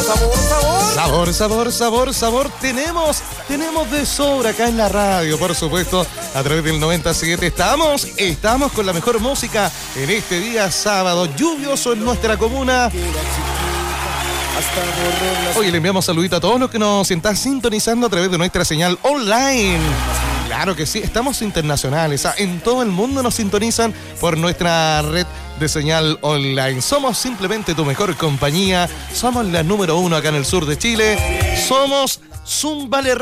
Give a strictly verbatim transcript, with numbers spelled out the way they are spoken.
sabor, sabor. Sabor, sabor, sabor, sabor. Tenemos, tenemos de sobra acá en la radio, por supuesto, a través del noventa y siete. Estamos, estamos con la mejor música en este día sábado lluvioso en nuestra comuna. Hoy le enviamos saludito a todos los que nos están sintonizando a través de nuestra señal online. Claro que sí, estamos internacionales. ¿Ah? En todo el mundo nos sintonizan por nuestra red de señal online. Somos simplemente tu mejor compañía. Somos la número uno acá en el sur de Chile. Somos Zumbale